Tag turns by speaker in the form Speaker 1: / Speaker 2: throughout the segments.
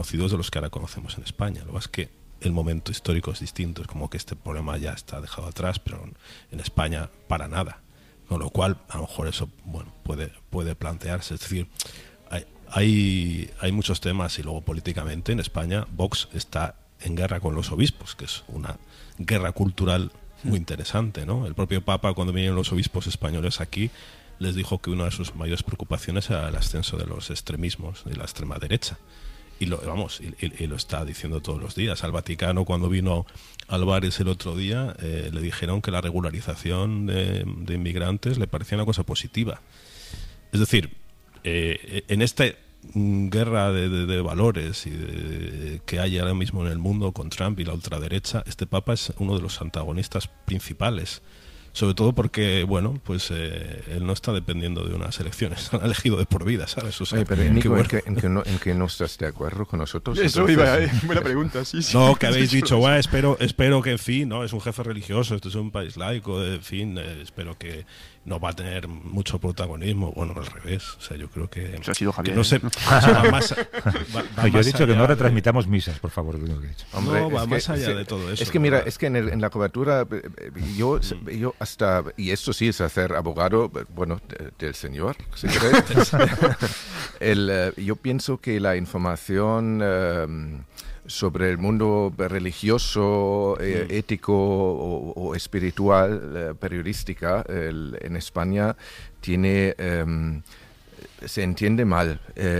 Speaker 1: conocidos de los que ahora conocemos en España. Lo que pasa es que el momento histórico es distinto, es como que este problema ya está dejado atrás, pero en España para nada. Con lo cual, a lo mejor eso puede plantearse. Es decir, hay muchos temas, y luego políticamente en España Vox está en guerra con los obispos, que es una guerra cultural muy interesante, ¿no? El propio Papa, cuando vinieron los obispos españoles aquí, les dijo que una de sus mayores preocupaciones era el ascenso de los extremismos de la extrema derecha. Y lo está diciendo todos los días. Al Vaticano, cuando vino Álvarez el otro día, le dijeron que la regularización de inmigrantes le parecía una cosa positiva. Es decir, en esta guerra de valores que hay ahora mismo en el mundo con Trump y la ultraderecha, este Papa es uno de los antagonistas principales. Sobre todo porque, bueno, pues él no está dependiendo de unas elecciones, han elegido de por vida, ¿sabes? O sea,
Speaker 2: oye, pero Nico, ¿en qué no estás de acuerdo con nosotros?
Speaker 3: Eso buena pregunta, sí.
Speaker 1: No, que habéis dicho, bueno, espero que, en fin, no, es un jefe religioso, esto es un país laico, en fin, espero que no va a tener mucho protagonismo. Bueno, al revés, o sea, yo creo que...
Speaker 3: Eso ha sido Javier.
Speaker 1: Que no sé, va más
Speaker 4: yo he dicho que no retransmitamos misas, por favor.
Speaker 1: Hombre, no, va más allá de todo eso.
Speaker 2: Es que mira, es que en la cobertura yo hasta, y esto sí es hacer abogado, bueno, del señor, si quieres. Yo pienso que la información sobre el mundo religioso, ético o espiritual, periodística, en España tiene... se entiende mal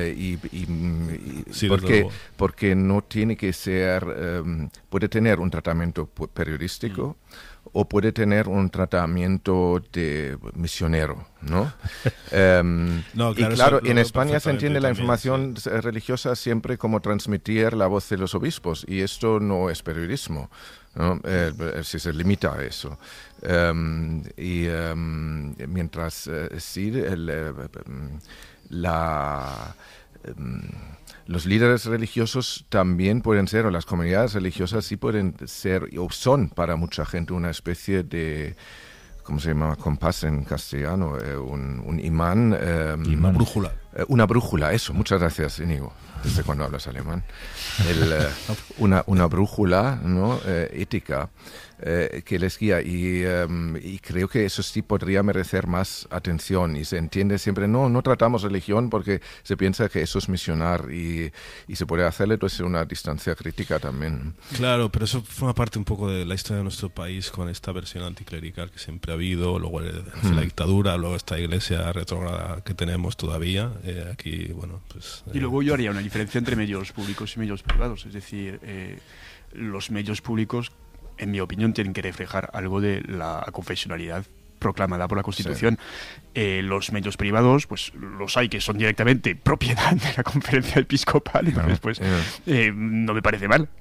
Speaker 1: sí,
Speaker 2: porque no tiene que ser, puede tener un tratamiento periodístico o puede tener un tratamiento de misionero, ¿no?
Speaker 1: No, claro,
Speaker 2: y claro, en
Speaker 1: lo
Speaker 2: España se entiende la
Speaker 1: también,
Speaker 2: información religiosa siempre como transmitir la voz de los obispos, y esto no es periodismo, ¿no? Si se limita a eso. Mientras sí, los líderes religiosos también pueden ser, o las comunidades religiosas sí pueden ser, o son para mucha gente una especie de, ¿cómo se llama? Compás en castellano, un imán.
Speaker 1: Una brújula.
Speaker 2: Una brújula, eso. Muchas gracias, Íñigo. Desde cuando hablas alemán. Una brújula, ¿no? Ética. Que les guía, y creo que eso sí podría merecer más atención, y se entiende siempre, no tratamos religión porque se piensa que eso es misionar, y se puede hacerle entonces una distancia crítica también.
Speaker 1: Claro, pero eso forma parte un poco de la historia de nuestro país, con esta versión anticlerical que siempre ha habido, luego la dictadura, luego esta iglesia retrógrada que tenemos todavía, aquí, bueno, pues...
Speaker 3: Y luego yo haría una diferencia entre medios públicos y medios privados, es decir, los medios públicos, en mi opinión, tienen que reflejar algo de la confesionalidad proclamada por la Constitución. Sí. Los medios privados, pues los hay que son directamente propiedad de la Conferencia Episcopal, entonces pues no me parece mal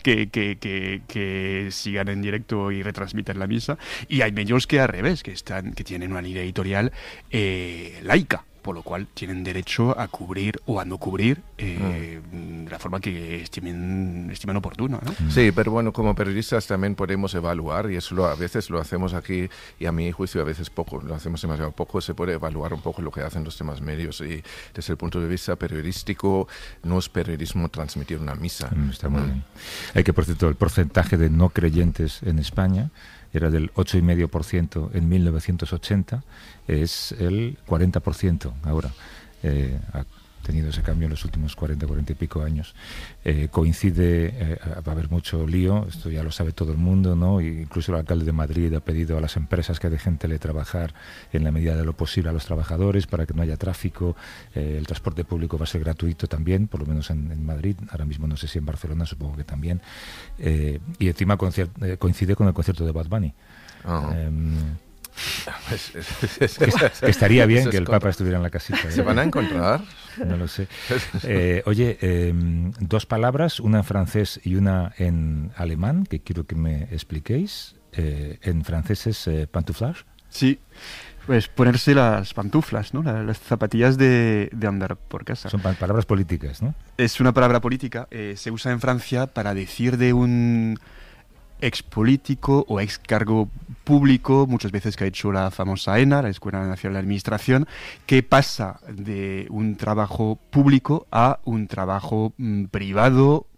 Speaker 3: que sigan en directo y retransmitan la misa, y hay medios que al revés, que tienen una línea editorial laica, por lo cual tienen derecho a cubrir o a no cubrir de la forma que estimen oportuna, ¿no?
Speaker 2: Sí, pero bueno, como periodistas también podemos evaluar, y eso a veces lo hacemos aquí, y a mi juicio a veces poco, lo hacemos demasiado poco. Se puede evaluar un poco lo que hacen los demás medios, y desde el punto de vista periodístico no es periodismo transmitir una misa.
Speaker 4: Está muy bien. Hay que, por cierto, el porcentaje de no creyentes en España era del 8,5% en 1980, es el 40% ahora. Ha tenido ese cambio en los últimos 40 y pico años. Coincide, va a haber mucho lío, esto ya lo sabe todo el mundo, ¿no? Incluso el alcalde de Madrid ha pedido a las empresas que dejen teletrabajar en la medida de lo posible a los trabajadores para que no haya tráfico. El transporte público va a ser gratuito también, por lo menos en Madrid. Ahora mismo no sé si en Barcelona, supongo que también. Y encima coincide con el concierto de Bad Bunny. Que estaría bien que el Papa estuviera en la casita.
Speaker 2: ¿Se van a encontrar?
Speaker 4: No lo sé. Oye, dos palabras, una en francés y una en alemán, que quiero que me expliquéis. En francés es pantouflage.
Speaker 3: Sí, pues ponerse las pantuflas, ¿no? Las zapatillas de andar por casa.
Speaker 4: Son palabras políticas, ¿no?
Speaker 3: Es una palabra política. Se usa en Francia para decir de un ex político o ex cargo público, muchas veces que ha hecho la famosa ENA, la Escuela Nacional de Administración, que pasa de un trabajo público a un trabajo privado